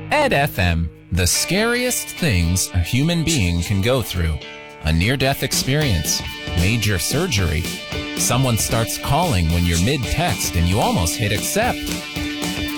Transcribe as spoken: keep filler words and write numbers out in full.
Ed F M, the scariest things a human being can go through. A near-death experience, major surgery, someone starts calling when you're mid-text and you almost hit accept.